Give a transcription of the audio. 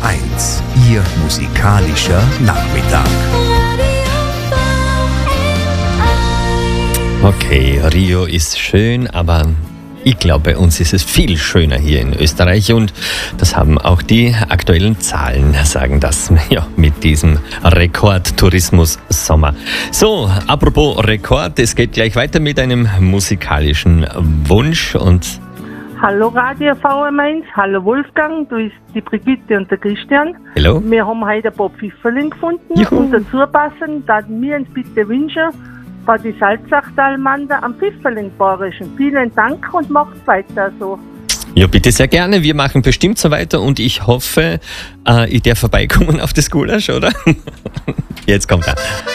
1, Ihr musikalischer Nachmittag. Okay, Rio ist schön, aber ich glaube, bei uns ist es viel schöner hier in Österreich und das haben auch die aktuellen Zahlen, sagen das, ja, mit diesem Rekordtourismus-Sommer. So, apropos Rekord, es geht gleich weiter mit einem musikalischen Wunsch und Hallo Radio VM1, hallo Wolfgang, du bist die Brigitte und der Christian. Hallo. Wir haben heute ein paar Pfifferling gefunden. Juhu. Und dazu passen, dass wir uns bitte wünschen, bei die Salzachtalmande am Pfifferling barischen. Vielen Dank und macht weiter so. ja, bitte sehr gerne, wir machen bestimmt so weiter und ich hoffe, ich darf vorbeikommen auf das Gulasch, oder? Jetzt kommt er.